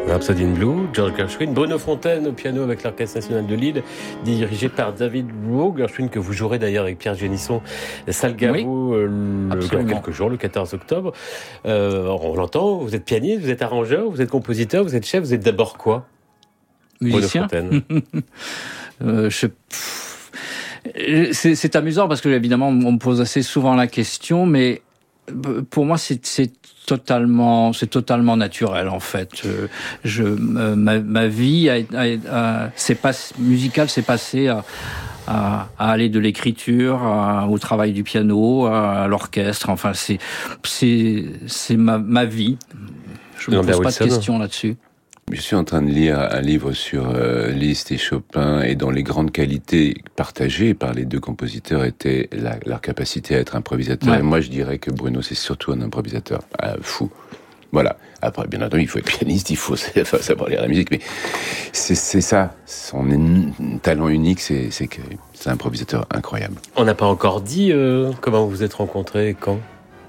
Rhapsody in Blue, George Gershwin, Bruno Fontaine au piano avec l'Orchestre National de Lille, dirigé par David Rowe. Gershwin que vous jouerez d'ailleurs avec Pierre Génisson, Salgado, dans quelques jours, le 14 octobre. On l'entend, vous êtes pianiste, vous êtes arrangeur, vous êtes compositeur, vous êtes chef, vous êtes d'abord quoi ? Musicien. Bruno Fontaine. C'est amusant parce que évidemment on me pose assez souvent la question, mais pour moi c'est totalement naturel en fait. Ma vie musicale s'est passée à aller de l'écriture au travail du piano, à l'orchestre. Enfin c'est ma vie. Je me pose pas de questions là-dessus. Je suis en train de lire un livre sur Liszt et Chopin, et dont les grandes qualités partagées par les deux compositeurs étaient leur capacité à être improvisateur. Ouais. Et moi, je dirais que Bruno, c'est surtout un improvisateur fou. Voilà. Après, bien entendu, il faut être pianiste, il faut savoir lire la musique, mais c'est ça. Son talent unique, c'est que c'est un improvisateur incroyable. On n'a pas encore dit comment vous vous êtes rencontrés, quand ?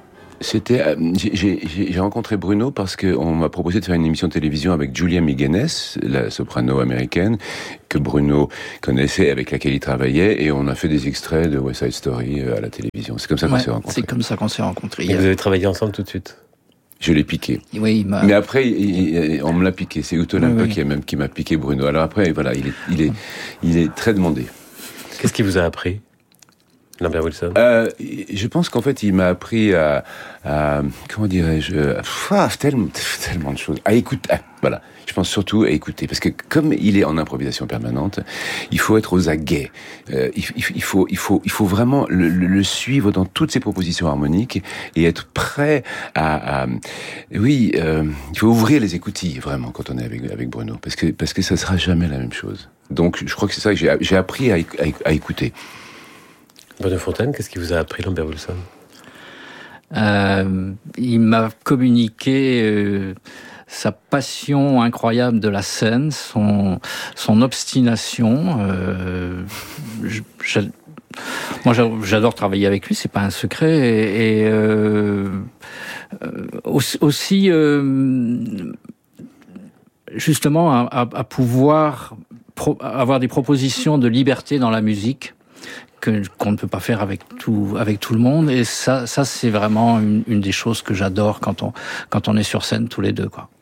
J'ai rencontré Bruno parce qu'on m'a proposé de faire une émission de télévision avec Julia Migenes, la soprano américaine, que Bruno connaissait, avec laquelle il travaillait, et on a fait des extraits de West Side Story à la télévision. C'est comme ça qu'on s'est rencontrés. C'est comme ça qu'on s'est rencontrés. Et vous avez travaillé ensemble tout de suite ? Je l'ai piqué. Oui, mais après, on me l'a piqué. C'est Uto Lampa qui m'a piqué Bruno. Alors après, voilà, il est très demandé. Qu'est-ce qu'il vous a appris ? Lambert Wilson. Je pense qu'en fait, il m'a appris à comment dirais-je, tellement de choses. À écouter. Voilà. Je pense surtout à écouter, parce que comme il est en improvisation permanente, il faut être aux aguets. Il faut vraiment le suivre dans toutes ses propositions harmoniques et être prêt il faut ouvrir les écoutilles vraiment quand on est avec Bruno, parce que ça sera jamais la même chose. Donc, je crois que c'est ça que j'ai appris à écouter. Bruno Fontaine, qu'est-ce qu'il vous a appris, Lambert Wilson ? Il m'a communiqué sa passion incroyable de la scène, son obstination. Moi, j'adore travailler avec lui, c'est pas un secret. Et aussi, justement, à pouvoir avoir des propositions de liberté dans la musique qu'on ne peut pas faire avec tout le monde, et ça c'est vraiment une des choses que j'adore quand on est sur scène tous les deux, quoi.